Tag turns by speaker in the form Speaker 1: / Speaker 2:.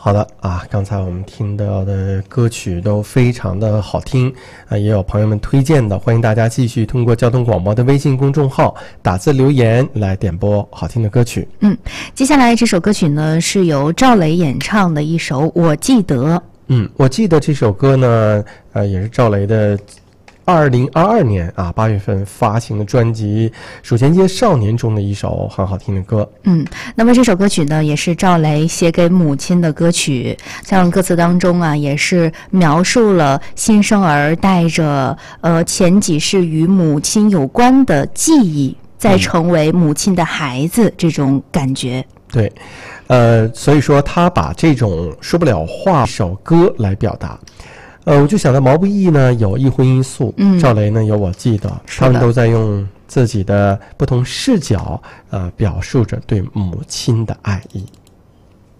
Speaker 1: 好的啊，刚才我们听到的歌曲都非常的好听啊，也有朋友们推荐的，欢迎大家继续通过交通广播的微信公众号打字留言来点播好听的歌曲。
Speaker 2: 接下来这首歌曲呢是由赵雷演唱的一首《我记得》。
Speaker 1: 我记得这首歌呢，也是赵雷的2022年8月份发行的专辑《数钱街少年》中的一首很好听的歌。
Speaker 2: 那么这首歌曲呢，也是赵雷写给母亲的歌曲。像歌词当中也是描述了新生儿带着前几世与母亲有关的记忆，再成为母亲的孩子这种感觉。
Speaker 1: 对，所以说他把这种说不了话一首歌来表达。我就想到毛不易呢有一荤一素，赵雷呢有我记得，他们都在用自己的不同视角表述着对母亲的爱意。